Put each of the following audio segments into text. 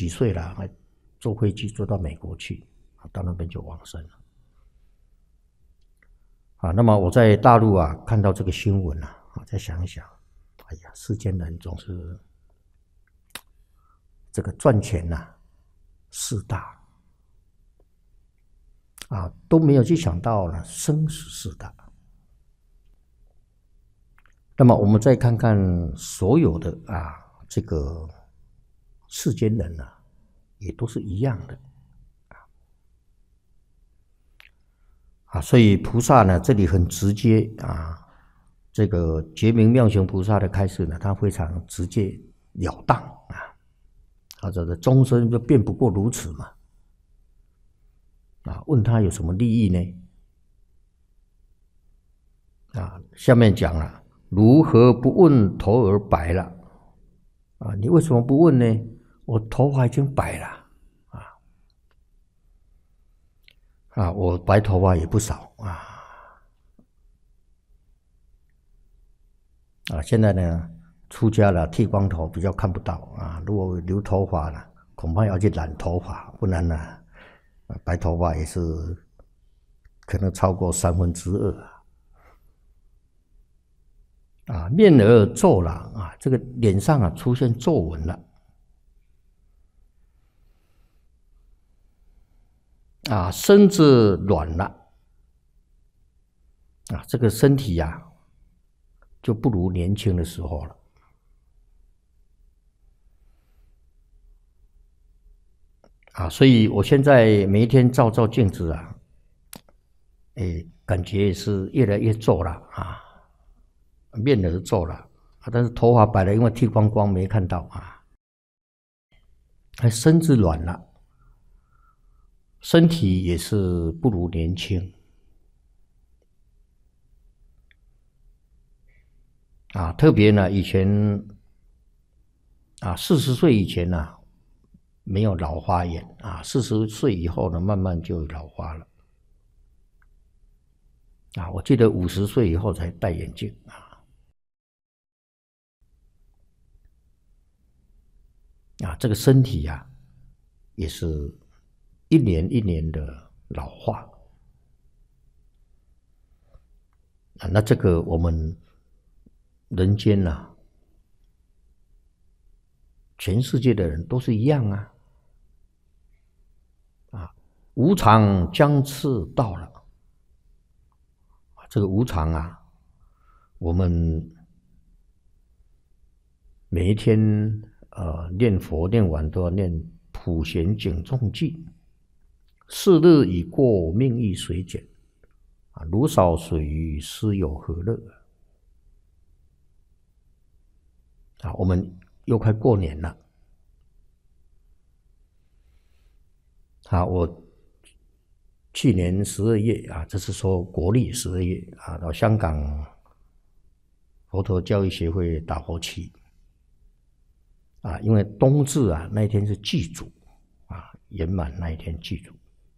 几岁了，还坐飞机坐到美国去，到那边就往生了。那么我在大陆看到这个新闻再想一想，哎呀，世间人总是这个赚钱事大都没有去想到生死事大。那么我们再看看所有的这个世间人也都是一样的所以菩萨呢，这里很直接这个觉明妙行菩萨的开示呢，他非常直截了当这个终身就辩不过如此嘛问他有什么利益呢下面讲了，如何不问头而白了你为什么不问呢？我头发已经白了我白头发也不少现在呢出家了，剃光头比较看不到如果留头发呢，恐怕要去染头发，不然呢白头发也是可能超过2/3面而皱了这个脸上出现皱纹了身子软了这个身体就不如年轻的时候了所以我现在每一天照镜子感觉也是越来越皱了面而皱了但是头发白了，因为剃光光没看到身子软了，身体也是不如年轻特别呢以前40岁以前没有老花眼40岁以后呢，慢慢就老花了我记得50岁以后才戴眼镜这个身体也是一年一年的老化那这个我们人间全世界的人都是一样无常将至到了这个无常我们每一天念佛念完都要念普贤警众记，4日已过，命亦随减如少水鱼，斯有何乐我们又快过年了我去年12月这是说国历12月到香港佛陀教育协会打佛七因为冬至那一天是祭祖圆满那一天祭祖，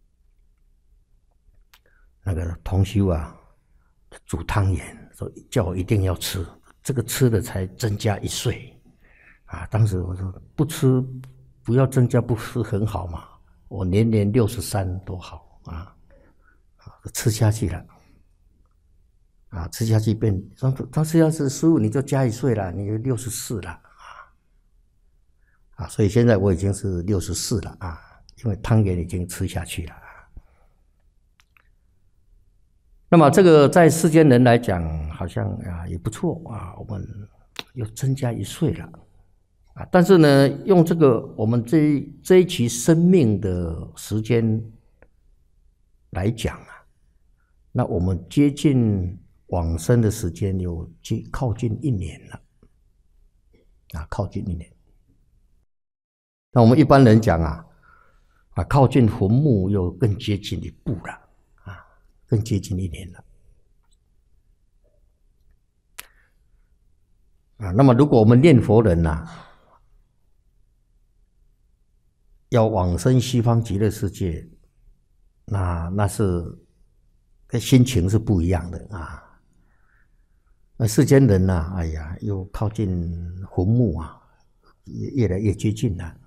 那个同修煮汤圆，说叫我一定要吃，这个吃了才增加1岁当时我说不吃不要增加，不是很好吗？我年年63多好吃下去了吃下去变他吃下去15你就加1岁了，你就64了所以现在我已经是64了因为汤圆已经吃下去了那么这个在世间人来讲好像也不错我们又增加1岁了但是呢用这个我们这一期生命的时间来讲那我们接近往生的时间有靠近1年了靠近1年。那我们一般人讲靠近坟墓又更接近1步了更接近1年了那么如果我们念佛人要往生西方极乐世界，那是心情是不一样的那世间人哎呀，又靠近坟墓越来越接近了